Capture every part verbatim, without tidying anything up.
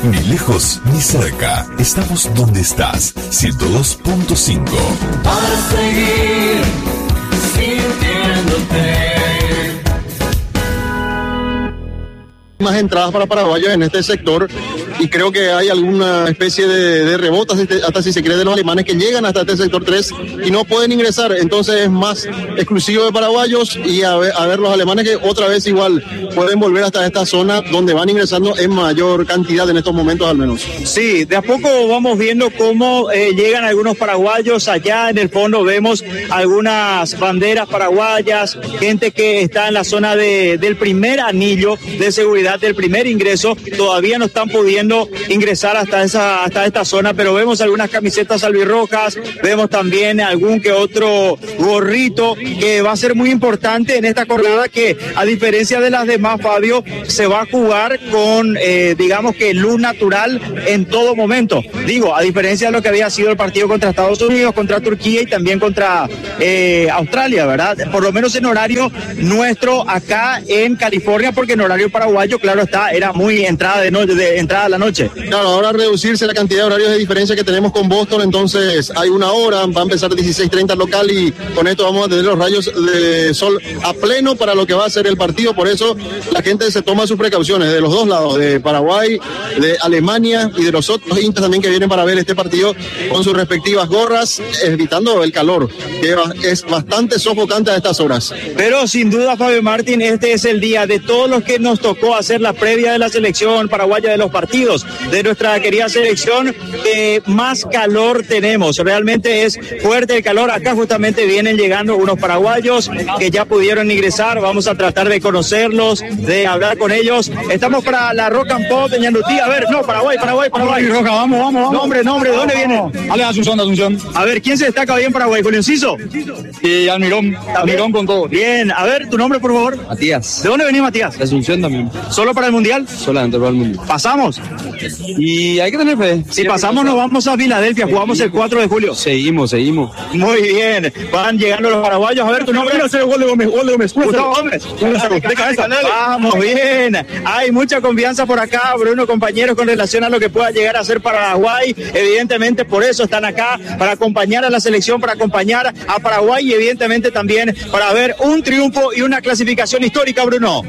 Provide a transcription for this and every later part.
Ni lejos ni cerca. Estamos donde estás. ciento dos punto cinco. Para seguir sintiéndote. Más entradas para paraguayos en este sector y creo que hay alguna especie de, de rebotas, hasta si se cree, de los alemanes que llegan hasta este sector tres y no pueden ingresar, entonces es más exclusivo de paraguayos y a ver, a ver los alemanes que otra vez igual pueden volver hasta esta zona donde van ingresando en mayor cantidad en estos momentos al menos. Sí, de a poco vamos viendo cómo eh, llegan algunos paraguayos. Allá en el fondo vemos algunas banderas paraguayas, gente que está en la zona de, del primer anillo de seguridad, del primer ingreso. Todavía no están pudiendo ingresar hasta esa hasta esta zona, pero vemos algunas camisetas albirrojas, vemos también algún que otro gorrito que va a ser muy importante en esta jornada, que a diferencia de las demás, Fabio, se va a jugar con eh, digamos que luz natural en todo momento. Digo, a diferencia de lo que había sido el partido contra Estados Unidos, contra Turquía y también contra eh, Australia, ¿verdad? Por lo menos en horario nuestro acá en California, porque en horario paraguayo, claro está, era muy entrada de noche, de entrada a la noche. Claro, ahora reducirse la cantidad de horarios de diferencia que tenemos con Boston, entonces hay una hora, va a empezar dieciséis treinta local y con esto vamos a tener los rayos de sol a pleno para lo que va a ser el partido. Por eso la gente se toma sus precauciones de los dos lados, de Paraguay, de Alemania y de los otros hinchas también que vienen para ver este partido con sus respectivas gorras, evitando el calor, que es bastante sofocante a estas horas. Pero sin duda, Fabio Martín, este es el día de todos los que nos tocó hacer la previa de la selección paraguaya, de los partidos de nuestra querida selección, que más calor tenemos. Realmente es fuerte el calor. Acá justamente vienen llegando unos paraguayos que ya pudieron ingresar. Vamos a tratar de conocerlos, de hablar con ellos. Estamos para la Rock and Pop de Ñandutí. A ver, no, Paraguay, Paraguay, Paraguay. Roca, vamos, vamos, vamos. Nombre, nombre, ¿de dónde viene? Ale Asunción, de Asunción. A ver, ¿quién se destaca bien en Paraguay? ¿Julio Enciso? Y Almirón, Almirón con todo. Bien, a ver, tu nombre, por favor. Matías. ¿De dónde venís, Matías? De Asunción también. ¿Solo para el Mundial? Solamente para el Mundial. ¿Pasamos? Y hay que tener fe. Si pasamos, nos vamos a Filadelfia. Jugamos el cuatro de julio. Seguimos, seguimos. Muy bien. Van llegando los paraguayos. A ver, tu nombre. No sé, gol de Gómez, gol de Gómez. Gustavo Gómez. De cabeza. Vamos, bien. Hay mucha confianza por acá, Bruno, compañeros, con relación a lo que pueda llegar a ser Paraguay. Evidentemente, por eso están acá, para acompañar a la selección, para acompañar a Paraguay y evidentemente también para ver un triunfo y una clasificación histórica, Bruno.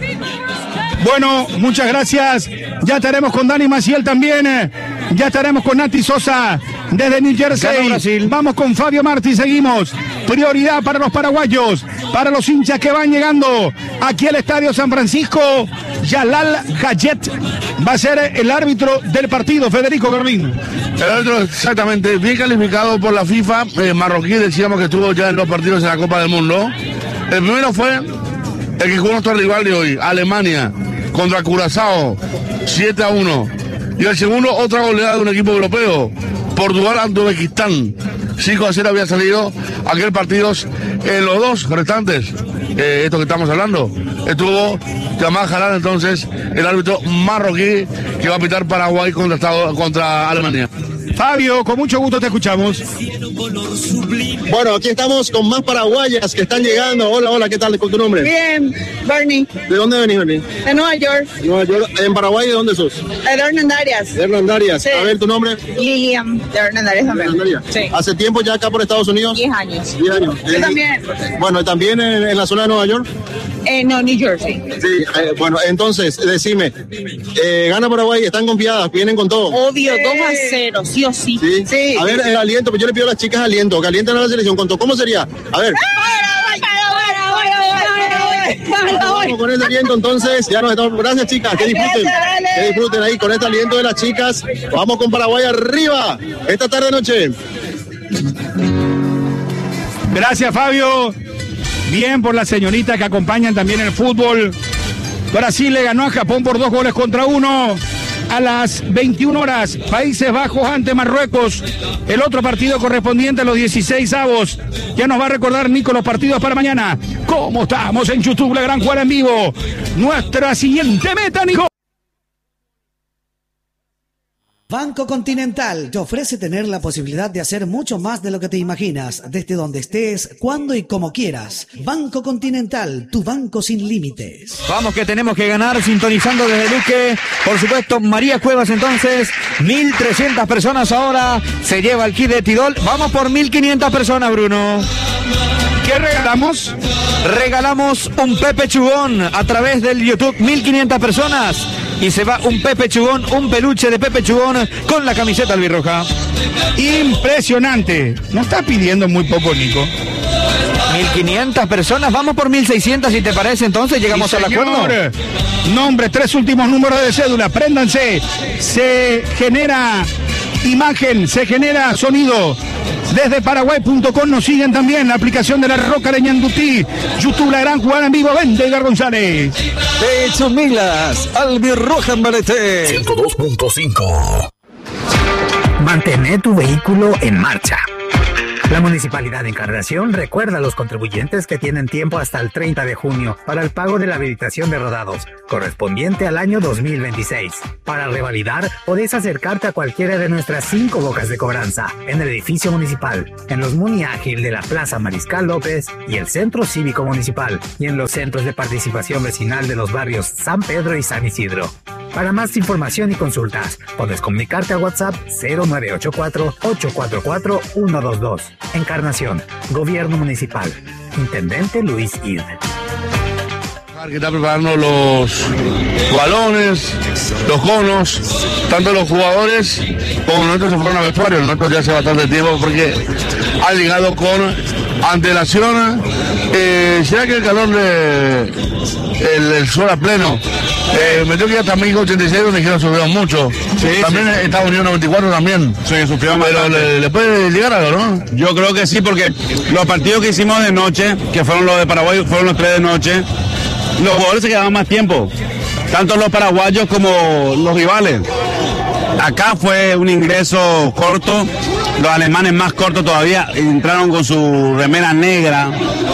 Bueno, muchas gracias. Ya estaremos con Dani Maciel también. Ya estaremos con Nati Sosa desde New Jersey. Vamos con Fabio Martí, seguimos. Prioridad para los paraguayos, para los hinchas que van llegando aquí al Estadio San Francisco. Yalal Hayet va a ser el árbitro del partido, Federico Garbín. El árbitro, exactamente, bien calificado por la FIFA, eh, marroquí, decíamos que estuvo ya en dos partidos en la Copa del Mundo. El primero fue el que jugó nuestro rival de hoy, Alemania, contra Curazao, siete a uno. Y el segundo, otra goleada de un equipo europeo, Portugal ante Uzbekistán, cinco a cero había salido aquel partido. En los dos restantes, eh, esto que estamos hablando, estuvo Jamal Jalal, entonces el árbitro marroquí que va a pitar Paraguay contra, Estado, contra Alemania. Fabio, con mucho gusto te escuchamos. Bueno, aquí estamos con más paraguayas que están llegando. Hola, hola, ¿qué tal? ¿Con tu nombre? Bien, Bernie. ¿De dónde venís, Bernie? De Nueva York. Nueva York. ¿En Paraguay de dónde sos? De Hernandarias. De Hernandarias. Sí. A ver, ¿tu nombre? Lilian, de Hernandarias también. Hernandarias. Sí. ¿Hace tiempo ya acá por Estados Unidos? Diez años. Diez años. Yo Eh, también. Bueno, ¿también en, en la zona de Nueva York? Eh, no, New Jersey. Sí, eh, bueno, entonces, decime, eh, gana Paraguay, están confiadas, vienen con todo. Obvio, dos a cero, sí o sí. Sí. Sí. A ver, el aliento, pues yo le pido a las chicas aliento, que alienten a la selección. ¿Con todo? ¿Cómo sería? A ver. Vamos con este aliento, entonces, ya nos estamos. Gracias, chicas, que disfruten. Que disfruten ahí con este aliento de las chicas. Vamos con Paraguay arriba esta tarde noche. Gracias, Fabio. Bien por las señoritas que acompañan también el fútbol. Brasil le ganó a Japón por dos goles contra uno. A las veintiuna horas, Países Bajos ante Marruecos. El otro partido correspondiente a los dieciséis avos. Ya nos va a recordar Nico los partidos para mañana. ¿Cómo estamos en YouTube, la gran jugada en vivo? Nuestra siguiente meta, Nico. Banco Continental te ofrece tener la posibilidad de hacer mucho más de lo que te imaginas, desde donde estés, cuando y como quieras. Banco Continental, tu banco sin límites. Vamos que tenemos que ganar, sintonizando desde Luque, por supuesto, María Cuevas entonces, mil trescientas personas ahora, se lleva el kit de Tidol, vamos por mil quinientas personas, Bruno. ¿Qué regalamos? Regalamos un Pepe Chugón a través del YouTube, mil quinientas personas. Y se va un Pepe Chugón, un peluche de Pepe Chugón con la camiseta albirroja. Impresionante. No está pidiendo muy poco, Nico. mil quinientas personas, vamos por mil seiscientas si te parece, entonces llegamos sí, al acuerdo. Nombre, tres últimos números de cédula, préndanse. Se genera imagen, se genera sonido. Desde Paraguay punto com nos siguen también la aplicación de la Roca de Ñandutí, YouTube, la gran jugada en vivo, vende Edgar González. De hecho, Milas, albirroja en Barete. ciento dos punto cinco. Mantén tu vehículo en marcha. La Municipalidad de Encarnación recuerda a los contribuyentes que tienen tiempo hasta el treinta de junio para el pago de la habilitación de rodados, correspondiente al año dos mil veintiséis. Para revalidar, podés acercarte a cualquiera de nuestras cinco bocas de cobranza, en el edificio municipal, en los Muni Ágil de la Plaza Mariscal López y el Centro Cívico Municipal, y en los centros de participación vecinal de los barrios San Pedro y San Isidro. Para más información y consultas, puedes comunicarte a WhatsApp cero nueve ocho cuatro, ocho cuatro cuatro, uno dos dos. Encarnación, Gobierno Municipal. Intendente Luis Id. Que está preparando los balones, los conos, tanto los jugadores como nosotros se fueron a vestuario. Nosotros ya hace bastante tiempo porque ha llegado con antelación. Eh, ¿Será que el calor de el, el sol a pleno? Eh, me tengo que ir hasta México ochenta y seis, donde dijeron sufrió mucho. Sí, también sí. Estados Unidos noventa y cuatro también. Sí, sufrió Pero le, le puede llegar algo, ¿no? Yo creo que sí, porque los partidos que hicimos de noche, que fueron los de Paraguay, fueron los tres de noche, los jugadores se quedaban más tiempo, tanto los paraguayos como los rivales. Acá fue un ingreso corto, los alemanes más cortos todavía, entraron con su remera negra,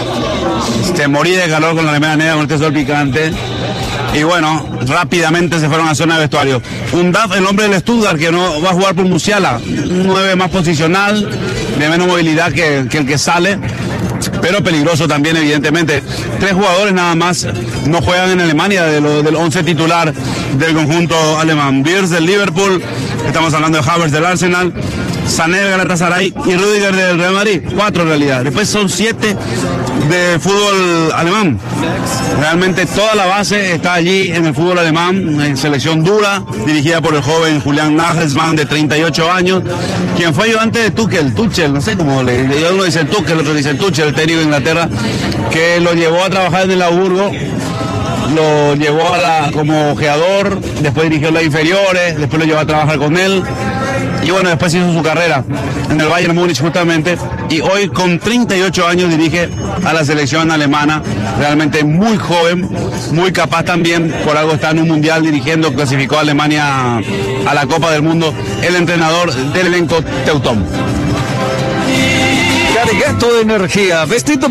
se moría de calor con la remera negra, con este sol picante. Y bueno, rápidamente se fueron a zona de vestuario. Un D A F, el hombre del Stuttgart, que no va a jugar por Musiala, un nueve más posicional, de menos movilidad que, que el que sale, pero peligroso también, evidentemente. Tres jugadores nada más no juegan en Alemania de lo, del once titular del conjunto alemán. Wirtz del Liverpool, estamos hablando de Havertz del Arsenal, Sané del Galatasaray y Rüdiger del Real Madrid. Cuatro en realidad. Después son siete de fútbol alemán. Realmente toda la base está allí en el fútbol alemán, en selección dura, dirigida por el joven Julian Nagelsmann de treinta y ocho años, quien fue ayudante de Tuchel, Tuchel, no sé cómo le, uno dice Tuchel, otro dice Tuchel, el técnico de Inglaterra, que lo llevó a trabajar en el Augsburgo, lo llevó a la, como ojeador, después dirigió las inferiores, después lo llevó a trabajar con él. Y bueno, después hizo su carrera en el Bayern Múnich justamente, y hoy con treinta y ocho años dirige a la selección alemana, realmente muy joven, muy capaz también, por algo está en un mundial dirigiendo, clasificó a Alemania a la Copa del Mundo, el entrenador del elenco Teutón. Cargato de energía, vestido.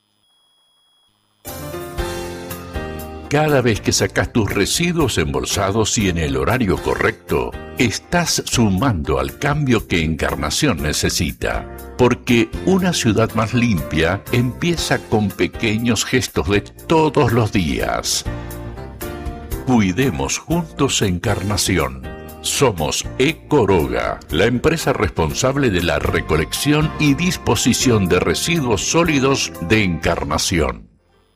Cada vez que sacas tus residuos embolsados y en el horario correcto, estás sumando al cambio que Encarnación necesita. Porque una ciudad más limpia empieza con pequeños gestos de todos los días. Cuidemos juntos Encarnación. Somos Ecoroga, la empresa responsable de la recolección y disposición de residuos sólidos de Encarnación.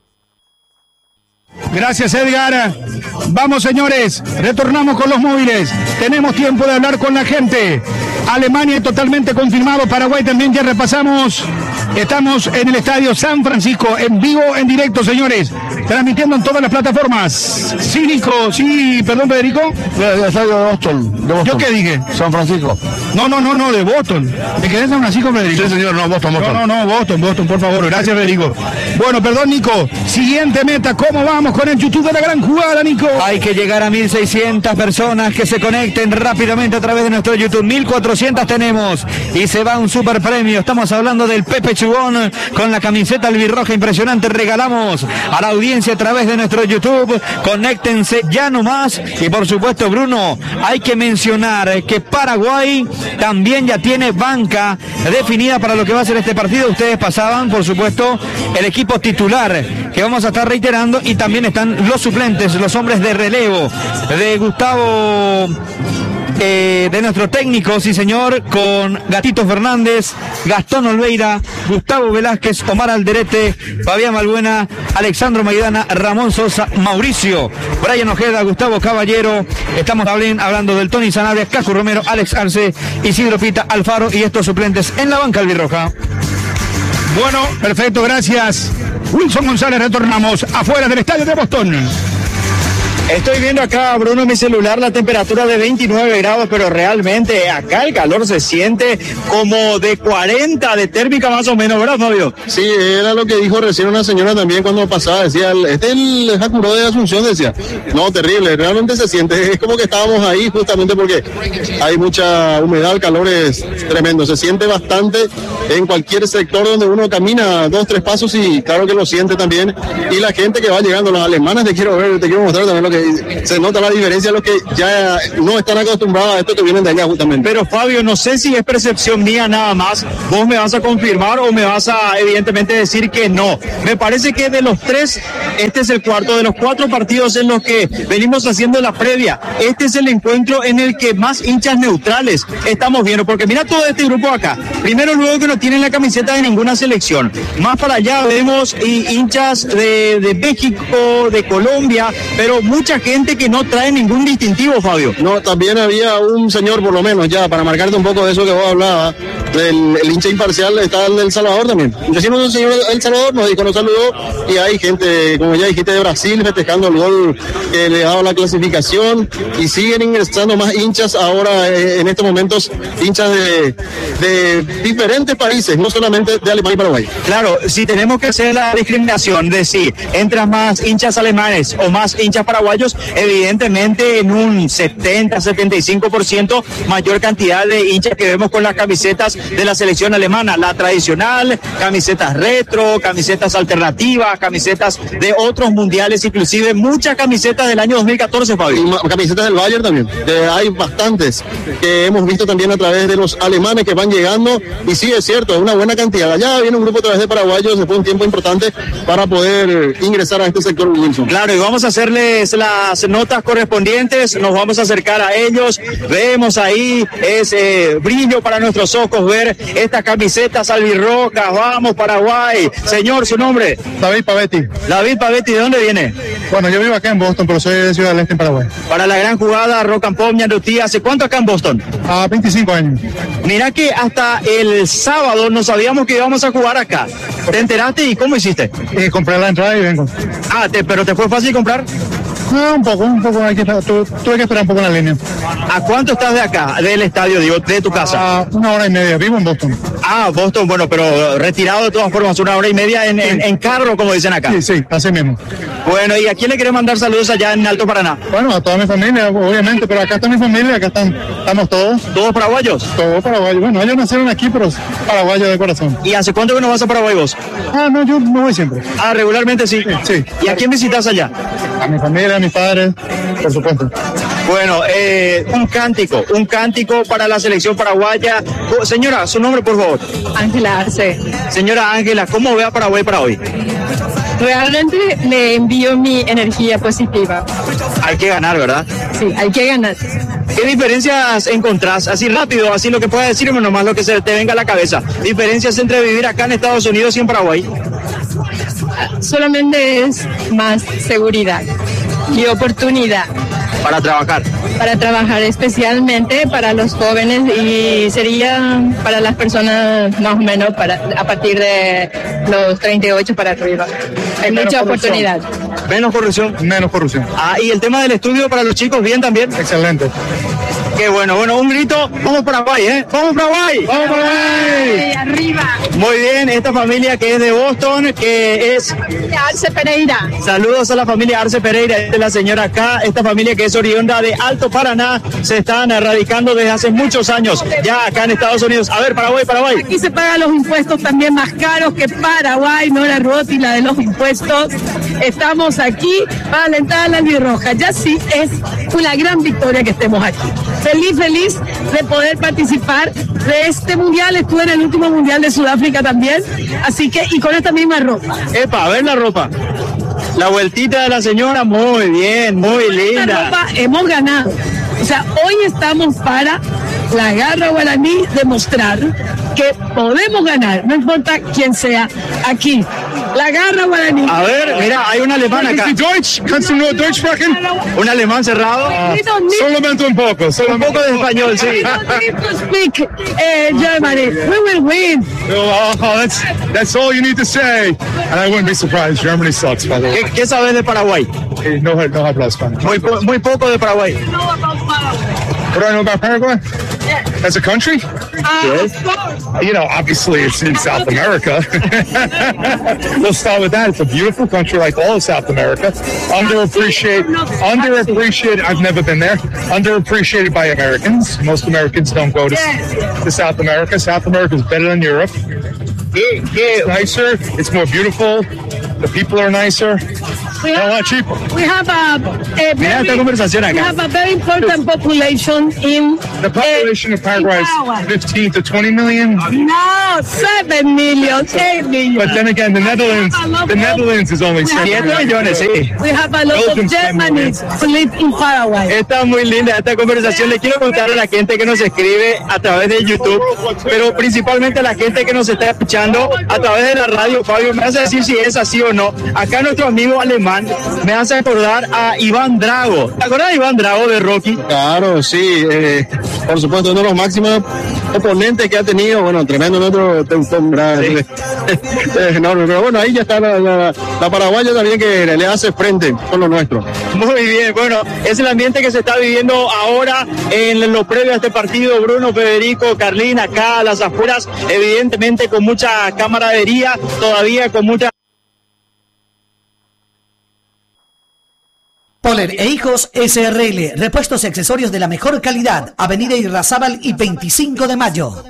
Gracias, Edgar. Vamos, señores, retornamos con los móviles. Tenemos tiempo de hablar con la gente. Alemania totalmente confirmado, Paraguay también, ya repasamos. Estamos en el Estadio San Francisco, en vivo, en directo, señores, transmitiendo en todas las plataformas. Sí, Nico, sí, perdón, Federico. El estadio de Boston, de Boston. ¿Yo qué dije? San Francisco. No, no, no, no, de Boston. ¿Me quedé en San Francisco, Federico? Sí, señor, no, Boston, Boston. No, no, no, Boston, Boston, por favor. Gracias, Federico. Bueno, perdón, Nico. Siguiente meta, ¿cómo vamos con el YouTube de la gran jugada, Nico? Hay que llegar a mil seiscientas personas que se conecten rápidamente a través de nuestro YouTube. mil cuatrocientas tenemos y se va un super premio. Estamos hablando del Pepe Chugón con la camiseta albirroja impresionante. Regalamos a la audiencia audiencia a través de nuestro YouTube. Conéctense ya nomás. Y por supuesto, Bruno, hay que mencionar que Paraguay también ya tiene banca definida para lo que va a ser este partido. Ustedes pasaban, por supuesto, el equipo titular que vamos a estar reiterando, y también están los suplentes, los hombres de relevo de Gustavo, eh, de nuestro técnico, sí señor, con Gatito Fernández, Gastón Olveira, Gustavo Velázquez, Omar Alderete, Fabián Malbuena, Alexandro Maidana, Ramón Sosa, Mauricio, Brian Ojeda, Gustavo Caballero. Estamos hablando del Tony Sanabria, Cacu Romero, Alex Arce, Isidro Pita, Alfaro y estos suplentes en la banca albirroja. Bueno, perfecto, gracias. Wilson González, retornamos afuera del estadio de Boston. Estoy viendo acá, Bruno, en mi celular la temperatura de veintinueve grados, pero realmente acá el calor se siente como de cuarenta de térmica más o menos, ¿verdad, Fabio? Sí, era lo que dijo recién una señora también cuando pasaba, decía, este es el Jacuró de Asunción, decía. No, terrible, realmente se siente, es como que estábamos ahí justamente porque hay mucha humedad, el calor es tremendo, se siente bastante en cualquier sector donde uno camina dos, tres pasos y claro que lo siente también. Y la gente que va llegando, los alemanes, te quiero ver, te quiero mostrar también lo que se nota la diferencia, los que ya no están acostumbrados a esto que vienen de allá justamente. Pero Fabio, no sé si es percepción mía nada más, vos me vas a confirmar o me vas a evidentemente decir que no. Me parece que de los tres, este es el cuarto, de los cuatro partidos en los que venimos haciendo la previa, este es el encuentro en el que más hinchas neutrales estamos viendo, porque mira todo este grupo acá, primero luego que no tienen la camiseta de ninguna selección, más para allá vemos y hinchas de, de México, de Colombia, pero mucha gente que no trae ningún distintivo, Fabio. No, también había un señor, por lo menos, ya, para marcarte un poco de eso que vos hablabas, del el hincha imparcial, está el del Salvador también. Yo un señor del Salvador nos dijo, nos saludó, y hay gente, como ya dijiste, de Brasil, festejando el gol que le daba la clasificación, y siguen ingresando más hinchas ahora, eh, en estos momentos, hinchas de, de diferentes países, no solamente de Alemania y Paraguay. Claro, si tenemos que hacer la discriminación de si entran más hinchas alemanes o más hinchas paraguayos, evidentemente en un setenta, setenta y cinco por ciento mayor cantidad de hinchas que vemos con las camisetas de la selección alemana, la tradicional, camisetas retro, camisetas alternativas, camisetas de otros mundiales, inclusive muchas camisetas del año dos mil catorce, Fabio. Y camisetas del Bayern también, eh, hay bastantes que hemos visto también a través de los alemanes que van llegando, y sí, es cierto, es una buena cantidad. Allá viene un grupo a través de paraguayos, después de un tiempo importante para poder ingresar a este sector, Wilson. Claro, y vamos a hacerles las notas correspondientes, nos vamos a acercar a ellos, vemos ahí ese brillo para nuestros ojos ver estas camisetas albirrojas. Vamos Paraguay. Señor, su nombre. David Pavetti. David Pavetti, ¿de dónde viene? Bueno, yo vivo acá en Boston, pero soy de Ciudad del Este, en Paraguay. Para la gran jugada Rock and Pop Ñandutí, ¿hace cuánto acá en Boston? A ah, veinticinco años. Mira que hasta el sábado no sabíamos que íbamos a jugar acá. ¿Te enteraste y cómo hiciste? Eh, compré la entrada y vengo. Ah, te, pero ¿te fue fácil comprar? No, un poco, un poco, hay que, tu, tuve que esperar un poco en la línea. ¿A cuánto estás de acá, del estadio, digo, de tu casa? A una hora y media, vivo en Boston. Ah, Boston, bueno, pero retirado de todas formas, una hora y media en, sí. en, en carro, como dicen acá. Sí, sí, así mismo. Bueno, ¿y a quién le querés mandar saludos allá en Alto Paraná? Bueno, a toda mi familia, obviamente, pero acá está mi familia, acá están, estamos todos. ¿Todos paraguayos? Todos paraguayos, bueno, ellos nacieron aquí, pero paraguayos de corazón. ¿Y hace cuánto que no vas a Paraguay vos? Ah, no, yo no voy siempre. Ah, regularmente sí. Sí. sí. ¿Y a quién visitas allá? A mi familia, a mis padres, por supuesto. Bueno, eh, un cántico, un cántico para la selección paraguaya. Oh, señora, su nombre, por favor. Ángela Arce. Señora Ángela, ¿cómo ve a Paraguay para hoy? Realmente le envío mi energía positiva. Hay que ganar, ¿verdad? Sí, hay que ganar. ¿Qué diferencias encontrás? Así rápido, así lo que puedas decirme nomás, lo que se te venga a la cabeza. ¿Diferencias entre vivir acá en Estados Unidos y en Paraguay? Solamente es más seguridad y oportunidad. Para trabajar. Para trabajar especialmente para los jóvenes y sería para las personas más o menos para, a partir de los treinta y ocho para arriba. Hay mucha oportunidad. Menos corrupción. Menos corrupción. Ah, y el tema del estudio para los chicos, bien también. Excelente. Qué bueno, bueno, un grito, vamos Paraguay, ¿eh? ¡Vamos Paraguay! ¡Vamos Paraguay! Arriba. Muy bien, esta familia que es de Boston, que es... Arce Pereira. Saludos a la familia Arce Pereira, esta es la señora acá, esta familia que es oriunda de Alto Paraná, se están radicando desde hace muchos años, ya acá en Estados Unidos. A ver, Paraguay, Paraguay. Aquí se pagan los impuestos también más caros que Paraguay, no la rótila de los impuestos. Estamos aquí para alentar a la albirroja. Ya sí es una gran victoria que estemos aquí. Feliz, feliz de poder participar de este mundial. Estuve en el último mundial de Sudáfrica también. Así que, y con esta misma ropa. Epa, a ver la ropa. La vueltita de la señora, muy bien, muy linda. Esta ropa hemos ganado. O sea, hoy estamos para la garra guaraní demostrar que podemos ganar, no importa quién sea aquí. La garra guaraní. A ver, mira, hay un alemán acá. Deutsch? Kannst du nur Deutsch sprechen? Un alemán cerrado. Solamente un poco. Un poco de español, sí. We don't need to speak uh, Germany. We will win. Oh, that's, that's all you need to say. And I wouldn't be surprised. Germany sucks, by the way. ¿Qué, qué sabes de Paraguay? Okay, no, no hablo español. Muy, po muy poco de Paraguay. What do I know about Paraguay? Yeah. As a country? Uh, Yes. You know, obviously it's in South America. We'll start with that. It's a beautiful country like all of South America. Underappreciated, underappreciated, I've never been there. Underappreciated by Americans. Most Americans don't go to, to South America. South America is better than Europe. It's nicer. It's more beautiful. The people are nicer. We have, we have a, a Mira esta conversación we acá. have a very important population in The population of Paraguay is fifteen to twenty million. no seven million, eight million. But then again, the Netherlands, the Netherlands is only seven Siete millones, sí. We have a lot of Belgium's ten Germans who live in Paraguay. Está muy linda esta conversación. Le quiero contar a la gente que nos escribe a través de YouTube, pero principalmente a la gente que nos está escuchando a través de la radio. Fabio, me hace decir si es así o no. Acá nuestro amigo alemán me hace acordar a Iván Drago. ¿Te acuerdas de Iván Drago de Rocky? Claro, sí, eh, por supuesto, uno de los máximos oponentes que ha tenido, bueno, tremendo nuestro Teutón, ¿verdad? Sí. Es enorme, pero bueno, ahí ya está la, la, la paraguaya también que le hace frente con lo nuestro. Muy bien, bueno, es el ambiente que se está viviendo ahora en lo previo a este partido. Bruno, Federico, Carlín, acá a las afueras, evidentemente con mucha camaradería, todavía con mucha... Poler e Hijos S R L, repuestos y accesorios de la mejor calidad, Avenida Irrazábal y veinticinco de mayo.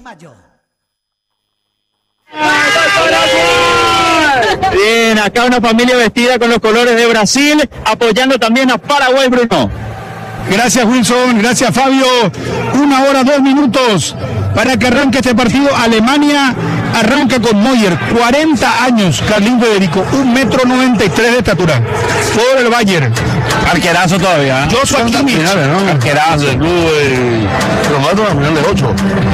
Bien, acá una familia vestida con los colores de Brasil, apoyando también a Paraguay, Bruno. Gracias, Wilson. Gracias, Fabio. Una hora, dos minutos para que arranque este partido. Alemania arranca con Neuer, cuarenta años. Carlín Federico, un metro noventa y tres de estatura. Todo el Bayern. Arquerazo todavía. ¿eh? Joshua Kimmich. ¿no? Arquerazo. Romato a final de ocho.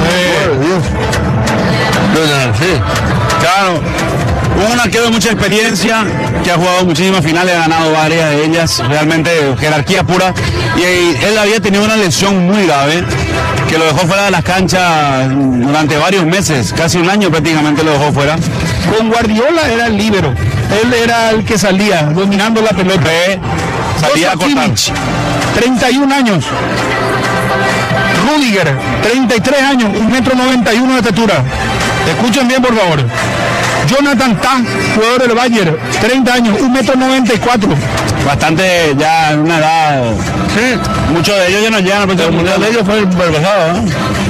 Sí. Claro. Un arquero de mucha experiencia, que ha jugado muchísimas finales, ha ganado varias de ellas, realmente jerarquía pura. Y él había tenido una lesión muy grave, que lo dejó fuera de las canchas durante varios meses, casi un año prácticamente lo dejó fuera. Con Guardiola era el líbero. Él era el que salía, dominando la pelota. Eh, salía a cortar. treinta y un años. Rudiger, treinta y tres años, un metro noventa y uno de estatura. Escuchen bien, por favor. Jonathan Tah, jugador del Bayern, treinta años, un metro noventa y cuatro. Bastante ya en una edad. Sí. Muchos de ellos ya no llegan al partido mundial. De ellos fue el pasado, ¿no?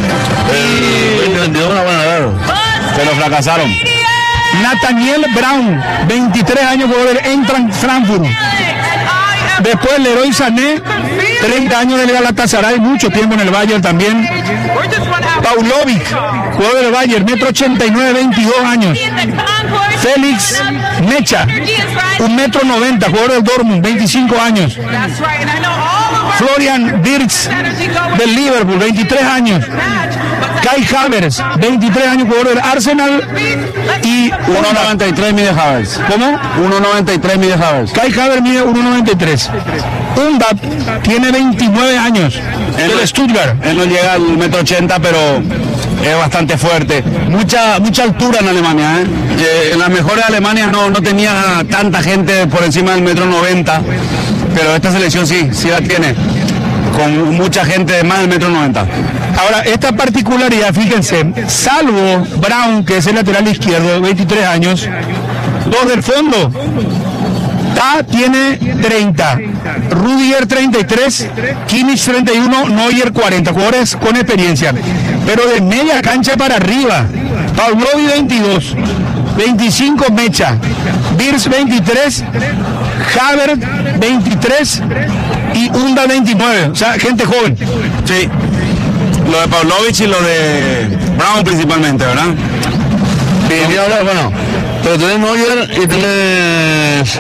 Y de una buena edad. Pero fracasaron. Nathaniel Brown, veintitrés años, jugador del Eintracht Frankfurt. Después Leroy Sané, treinta años del Galatasaray, mucho tiempo en el Bayern también. Paulovic, jugador del Bayern, metro ochenta y nueve, veintidós años. Félix Mecha, un metro noventa, jugador del Dortmund, veinticinco años. Florian Wirtz del Liverpool, veintitrés años. Kai Havertz, veintitrés años, jugador del Arsenal. Y uno noventa y tres mide Havertz. ¿Cómo? uno noventa y tres mide Havertz. Kai Havertz mide uno noventa y tres. Undav tiene veintinueve años. Él, del Stuttgart. Él no llega al metro ochenta, pero es bastante fuerte. Mucha mucha altura en Alemania, ¿eh? Eh, en las mejores Alemanias no, no tenía tanta gente por encima del metro noventa, pero esta selección sí, sí la tiene, con mucha gente de más del metro noventa. Ahora, esta particularidad, fíjense, salvo Brown, que es el lateral izquierdo, veintitrés años, dos del fondo, Ta tiene treinta, Rudiger treinta y tres, Kimmich treinta y uno, Neuer cuarenta, jugadores con experiencia. Pero de media cancha para arriba, Pavlovic veintidós, veinticinco Mecha, Wirtz veintitrés, Havertz veintitrés y Unda veintinueve, o sea, gente joven. Sí, lo de Pavlovic y lo de Brown principalmente, ¿verdad? Sí, y ahora, bueno, pero tenés Neuer y tenés...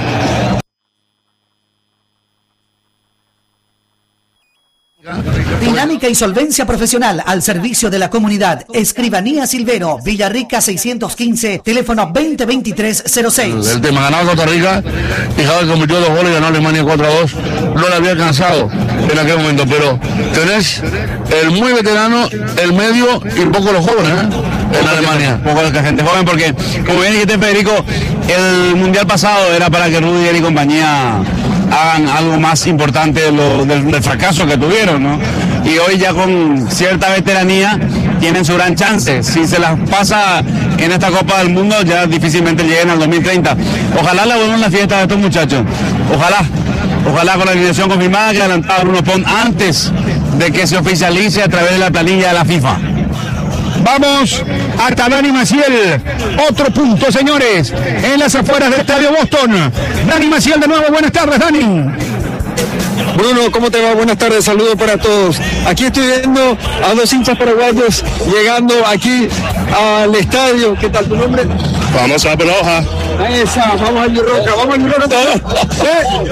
Dinámica y solvencia profesional al servicio de la comunidad. Escribanía Silvero, Villarrica seiscientos quince, teléfono veinte veintitrés cero seis. El tema ganaba Costa Rica, y Javier convirtió dos goles y ganó Alemania cuatro a dos. No le había alcanzado en aquel momento, pero tenés el muy veterano, el medio y poco los jóvenes, ¿eh? En Alemania. Poco la gente joven, porque como bien dijiste, Federico, el mundial pasado era para que Rudiger y compañía hagan algo más importante de lo, del, del fracaso que tuvieron, ¿no? Y hoy ya con cierta veteranía tienen su gran chance. Si se las pasa en esta Copa del Mundo, ya difícilmente lleguen al dos mil treinta. Ojalá la vuelvan la fiesta de estos muchachos. Ojalá. Ojalá con la alineación confirmada que adelantaba Bruno Pont antes de que se oficialice a través de la planilla de la FIFA. Vamos hasta Dani Maciel. Otro punto, señores, en las afueras del Estadio Boston. Dani Maciel de nuevo. Buenas tardes, Dani. Bruno, ¿cómo te va? Buenas tardes, saludos para todos. Aquí estoy viendo a dos hinchas paraguayos llegando aquí al estadio. ¿Qué tal tu nombre? Vamos a Peloja. Esa, vamos al Roca, vamos al Roca.